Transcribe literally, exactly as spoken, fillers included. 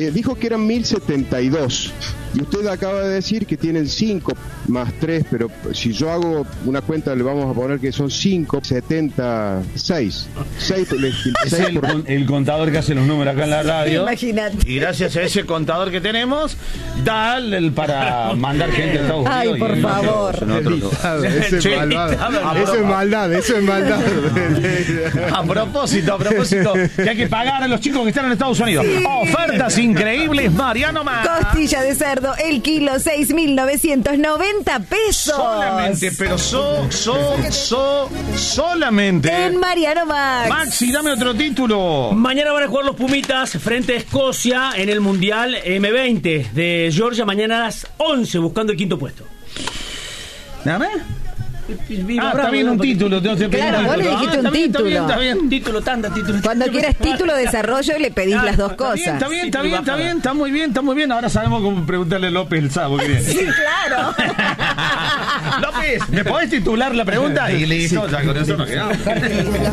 me dijo que eran mil setenta y dos. Y usted acaba de decir que tienen cinco más tres, pero si yo hago una cuenta, le vamos a poner que son cinco, setenta y seis. seis, es el, por... el contador que hace los números acá en la radio. Imagínate. Y gracias a ese contador que tenemos, da el para mandar gente a Estados Unidos. Ay, por y favor. No, no, no. Eso es malvado. Eso es maldad, eso es maldad. A propósito, a propósito, que hay que pagar a los chicos que están en Estados Unidos. Sí. Ofertas increíbles, Mariano Más. Costilla de cerdo, el kilo, seis mil novecientos noventa pesos. Solamente, pero so, so, so, solamente. En Mariano Max. Maxi, dame otro título. Mañana van a jugar los Pumitas frente a Escocia en el Mundial eme veinte de Georgia, mañana a las once, buscando el quinto puesto. ¿Dame? Ah, está bien un título. Claro, vos le dijiste un título. Está bien, está bien. Título, tanda, título. Cuando quieras título, desarrollo, le pedís las dos cosas. Está bien, está bien, está bien, está muy bien, está muy bien. Ahora sabemos cómo preguntarle a López el sábado que viene. Sí, claro. López, ¿me podés titular la pregunta? Y listo, ya con eso nos quedamos.